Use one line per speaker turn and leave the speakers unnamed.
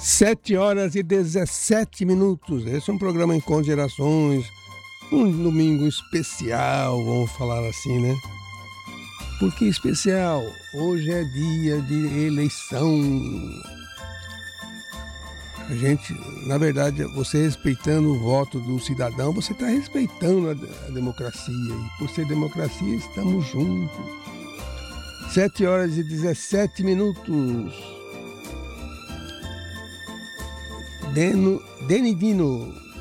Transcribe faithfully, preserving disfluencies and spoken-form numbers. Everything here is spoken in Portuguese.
Sete horas e dezessete minutos. Esse é um programa Encontro de Gerações, um domingo especial, vamos falar assim, né? Por que especial? Hoje é dia de eleição. A gente, na verdade, você respeitando o voto do cidadão, você está respeitando a, a democracia. E por ser democracia, estamos juntos. Sete horas e dezessete minutos. Deno, Denidino,